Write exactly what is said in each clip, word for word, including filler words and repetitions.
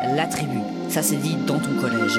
la tribu. Ça c'est dit dans ton collège.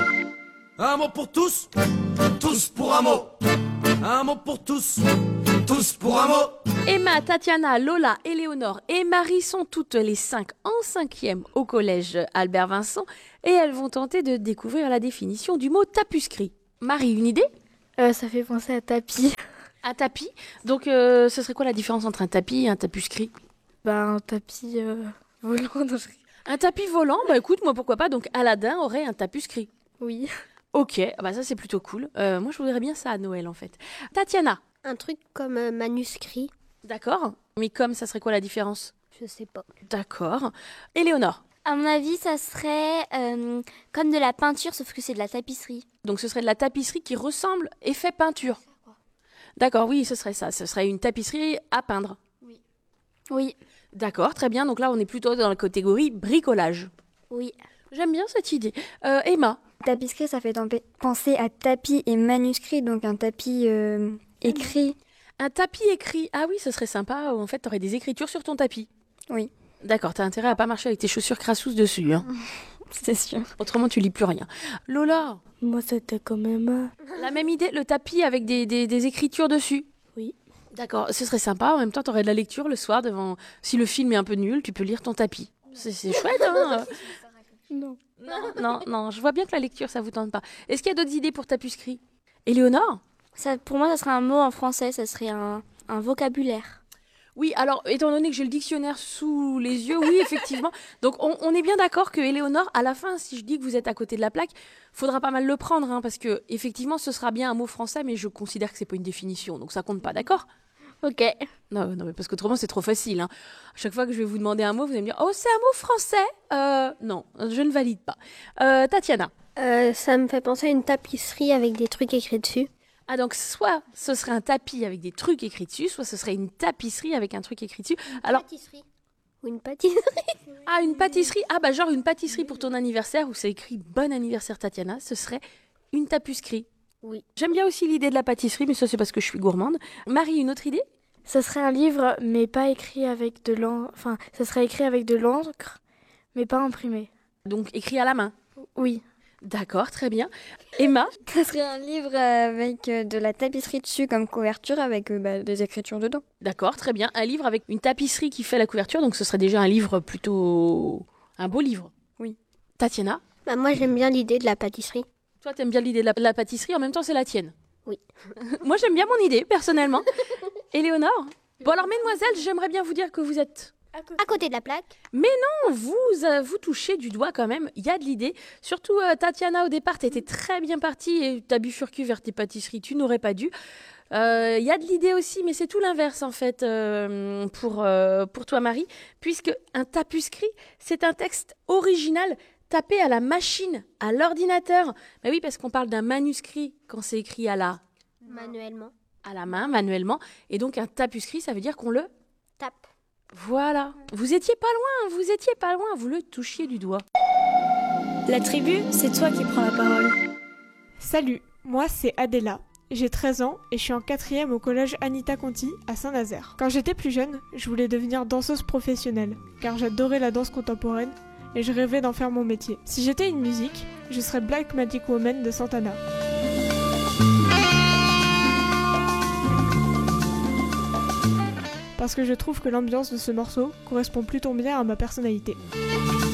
Un mot pour tous, tous pour un mot. Un mot pour tous, tous pour un mot. Emma, Tatiana, Lola, Éléonore et Marie sont toutes les cinq en cinquième au collège Albert Vincent et elles vont tenter de découvrir la définition du mot tapuscrit. Marie, une idée ? euh, Ça fait penser à tapis. Un tapis. Donc euh, ce serait quoi la différence entre un tapis et un tapuscrit ? Bah, un tapis euh, volant. Dans... Un tapis volant, bah écoute, moi pourquoi pas, donc Aladdin aurait un tapuscrit. Oui. Ok, bah ça c'est plutôt cool. Euh, moi je voudrais bien ça à Noël en fait. Tatiana. Un truc comme euh, manuscrit. D'accord, mais comme ça serait quoi la différence ? Je sais pas. D'accord. Éléonore. À mon avis, ça serait euh, comme de la peinture, sauf que c'est de la tapisserie. Donc ce serait de la tapisserie qui ressemble effet peinture. D'accord, oui, ce serait ça. Ce serait une tapisserie à peindre. Oui. Oui. D'accord, très bien. Donc là, on est plutôt dans la catégorie bricolage. Oui. J'aime bien cette idée. Euh, Emma. Tapisserie, ça fait penser à tapis et manuscrit, donc un tapis euh, écrit. Un tapis écrit. Ah oui, ce serait sympa. En fait, tu aurais des écritures sur ton tapis. Oui. D'accord, t'as intérêt à pas marcher avec tes chaussures crassous dessus. Hein. C'est sûr. Autrement, tu lis plus rien. Lola. Moi, c'était quand même... La même idée, le tapis avec des, des, des écritures dessus. Oui. D'accord, ce serait sympa. En même temps, t'aurais de la lecture le soir devant... Si le film est un peu nul, tu peux lire ton tapis. C'est, c'est chouette, hein. Non. Non, non, non, je vois bien que la lecture, ça vous tente pas. Est-ce qu'il y a d'autres idées pour tapuscrit ? Éléonore ? Ça, pour moi, ça serait un mot en français, ça serait un, un vocabulaire. Oui, alors, étant donné que j'ai le dictionnaire sous les yeux, oui, effectivement. Donc, on, on est bien d'accord que Éléonore, à la fin, si je dis que vous êtes à côté de la plaque, faudra pas mal le prendre, hein, parce que, effectivement, ce sera bien un mot français, mais je considère que c'est pas une définition, donc ça compte pas, d'accord ? Ok. Non, non, mais parce qu'autrement, c'est trop facile. Hein. À chaque fois que je vais vous demander un mot, vous allez me dire « Oh, c'est un mot français !» euh, Non, je ne valide pas. Euh, Tatiana. Euh, ça me fait penser à une tapisserie avec des trucs écrits dessus. Ah, donc soit ce serait un tapis avec des trucs écrits dessus, soit ce serait une tapisserie avec un truc écrit dessus. Une Alors, pâtisserie. Ou une pâtisserie. ah, une pâtisserie. Ah, bah genre une pâtisserie pour ton anniversaire où c'est écrit « Bon anniversaire Tatiana », ce serait une tapuscrie. Oui. J'aime bien aussi l'idée de la pâtisserie, mais ça c'est parce que je suis gourmande. Marie, une autre idée ? Ça serait un livre, mais pas écrit avec de l'encre. Enfin, ça serait écrit avec de l'encre, mais pas imprimé. Donc écrit à la main. Oui. D'accord, très bien. Emma ? Ça serait un livre avec euh, de la tapisserie dessus comme couverture avec euh, bah, des écritures dedans. D'accord, très bien. Un livre avec une tapisserie qui fait la couverture, donc ce serait déjà un livre plutôt... un beau livre. Oui. Tatiana ? Bah, moi, j'aime bien l'idée de la pâtisserie. Toi, t'aimes bien l'idée de la, la pâtisserie, en même temps, c'est la tienne. Oui. Moi, j'aime bien mon idée, personnellement. Éléonore ? Bon, alors, mesdemoiselles, j'aimerais bien vous dire que vous êtes... À côté de la plaque. Mais non, vous, euh, vous touchez du doigt quand même, il y a de l'idée. Surtout, euh, Tatiana, au départ, t'étais très bien partie et t'as bifurqué vers tes pâtisseries, tu n'aurais pas dû. Il euh, y a de l'idée aussi, mais c'est tout l'inverse en fait euh, pour, euh, pour toi, Marie, puisque un tapuscrit, c'est un texte original tapé à la machine, à l'ordinateur. Mais oui, parce qu'on parle d'un manuscrit quand c'est écrit à la... Manuellement. À la main, manuellement. Et donc, un tapuscrit, ça veut dire qu'on le... Tape. Voilà. Vous étiez pas loin, vous étiez pas loin, vous le touchiez du doigt. La tribu, c'est toi qui prends la parole. Salut, moi c'est Adela. J'ai treize ans et je suis en quatrième au collège Anita Conti à Saint-Nazaire. Quand j'étais plus jeune, je voulais devenir danseuse professionnelle, car j'adorais la danse contemporaine et je rêvais d'en faire mon métier. Si j'étais une musique, je serais Black Magic Woman de Santana. Parce que je trouve que l'ambiance de ce morceau correspond plutôt bien à ma personnalité.